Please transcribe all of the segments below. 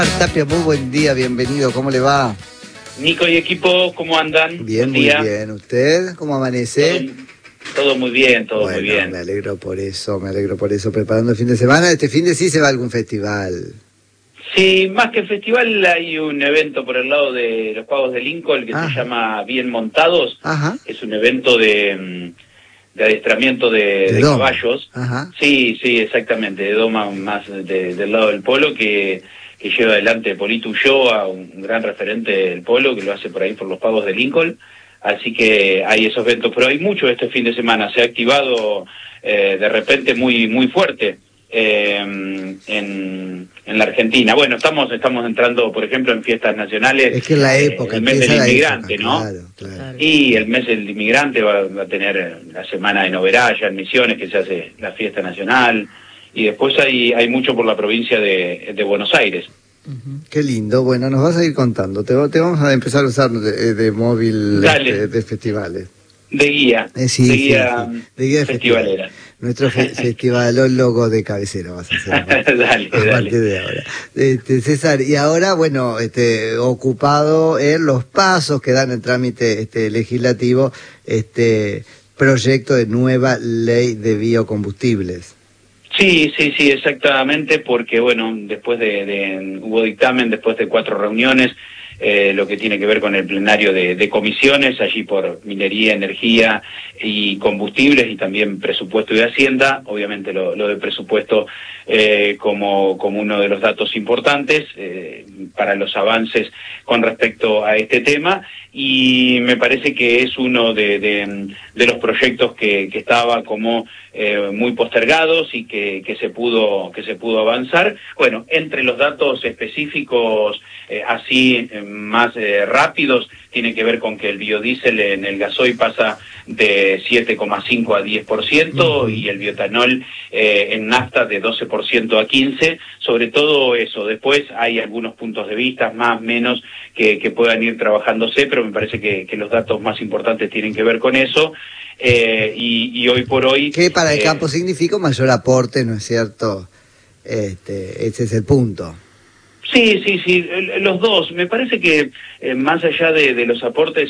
Tapia, muy buen día, bienvenido, ¿cómo le va? Nico y equipo, ¿cómo andan? Bien, muy bien. ¿Usted cómo amanece? Todo muy bien, todo bueno, muy bien. Me alegro por eso. Preparando el fin de semana. ¿Este fin de sí se va a algún festival? Sí, más que festival hay un evento por el lado de los Pagos de Lincoln que se llama Bien Montados. Ajá. Es un evento de adiestramiento de caballos. Ajá. Sí, exactamente, de doma más del lado del polo que lleva adelante Polito Ulloa, un gran referente del polo que lo hace por ahí por los Pagos de Lincoln. Así que hay esos eventos, pero hay mucho este fin de semana. Se ha activado de repente muy fuerte en la Argentina. Bueno, estamos entrando, por ejemplo, en fiestas nacionales. Es que la época, el mes del inmigrante, época, ¿no? Claro. Y el mes del inmigrante va a tener la semana de Noveraya en Misiones, que se hace la fiesta nacional. Y después hay mucho por la provincia de Buenos Aires. Qué lindo. Bueno, nos vas a ir contando. Te vamos a empezar a usar de móvil de festivales. De guía. Sí. De guía festivalera. Nuestro festivalólogo de cabecera vas a hacer. Dale. A partir de ahora. César, y ahora, bueno, ocupado en los pasos que dan el trámite legislativo, proyecto de nueva ley de biocombustibles. Sí, exactamente, porque bueno, después hubo dictamen, después de 4 reuniones, lo que tiene que ver con el plenario de comisiones, allí por minería, energía y combustibles, y también presupuesto y Hacienda, obviamente lo de presupuesto como uno de los datos importantes para los avances con respecto a este tema, y me parece que es uno de los proyectos que estaba como muy postergados y que se pudo avanzar. Bueno, entre los datos específicos así más rápidos, tiene que ver con que el biodiesel en el gasoil pasa de 7,5 a 10% y el bioetanol en nafta de 12% a 15%, sobre todo eso. Después hay algunos puntos de vista, más, menos, que puedan ir trabajándose, pero me parece que los datos más importantes tienen que ver con eso. Y hoy por hoy... Que para el campo significa un mayor aporte, ¿no es cierto? Ese es el punto. Sí, los dos. Me parece que más allá de los aportes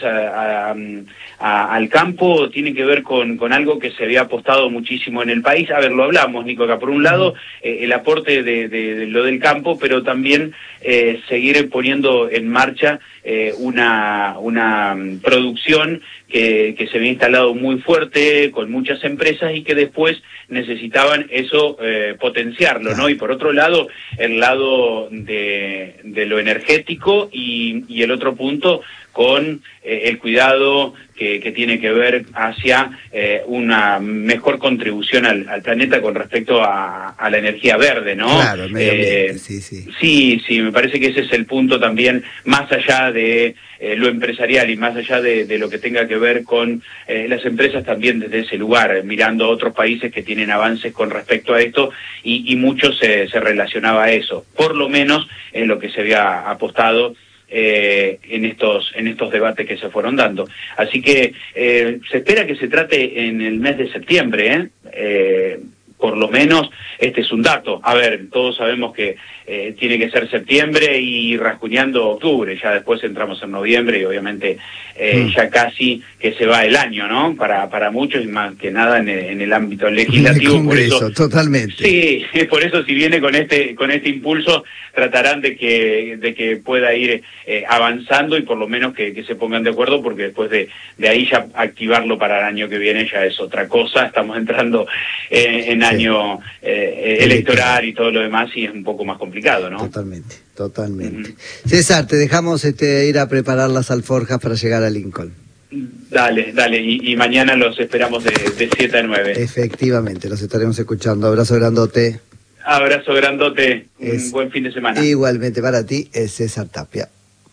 al campo, tiene que ver con algo que se había apostado muchísimo en el país. A ver, lo hablamos, Nico, acá. Por un lado, el aporte de lo del campo, pero también seguir poniendo en marcha una producción que se había instalado muy fuerte con muchas empresas y que después necesitaban eso potenciarlo, ¿no? Y por otro lado, el lado de lo energético y el otro punto con el cuidado que tiene que ver hacia una mejor contribución al planeta con respecto a la energía verde, ¿no? Claro, el medio ambiente, Sí, me parece que ese es el punto también, más allá de lo empresarial y más allá de lo que tenga que ver con las empresas también desde ese lugar, mirando a otros países que tienen avances con respecto a esto y mucho se relacionaba a eso, por lo menos en lo que se había apostado en estos debates que se fueron dando. Así que se espera que se trate en el mes de septiembre, por lo menos este es un dato. A ver, todos sabemos que tiene que ser septiembre y rasguñando octubre, ya después entramos en noviembre y obviamente ya casi que se va el año, ¿no? Para muchos y más que nada en el ámbito legislativo. En el Congreso, por eso, totalmente. Sí, por eso si viene con este impulso tratarán de que pueda ir avanzando y por lo menos que se pongan de acuerdo, porque después de ahí ya activarlo para el año que viene ya es otra cosa. Estamos entrando en año electoral y todo lo demás y es un poco más complicado, ¿no? Totalmente. César, te dejamos ir a preparar las alforjas para llegar a Lincoln. Dale, y mañana los esperamos de 7 a 9. Efectivamente, los estaremos escuchando. Abrazo grandote. Abrazo grandote, un buen fin de semana. Igualmente para ti, es César Tapia.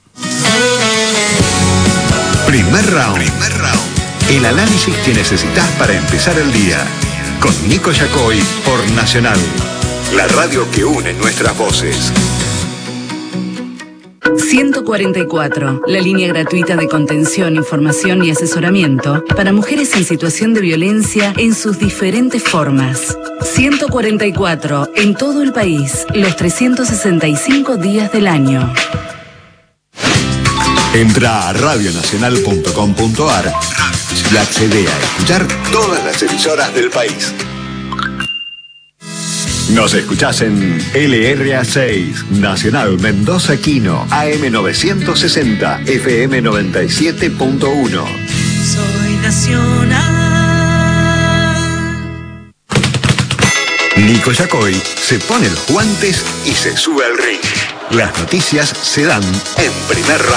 Primer round. El análisis que necesitas para empezar el día. Con Nico Yacoy por Nacional. La radio que une nuestras voces. 144, la línea gratuita de contención, información y asesoramiento para mujeres en situación de violencia en sus diferentes formas. 144, en todo el país, los 365 días del año. Entra a radionacional.com.ar y accede a escuchar todas las emisoras del país. Nos escuchás en LRA6, Nacional Mendoza Quino, AM 960, FM 97.1. Soy Nacional. Nico Yacoy se pone los guantes y se sube al ring. Las noticias se dan en Primer Radio.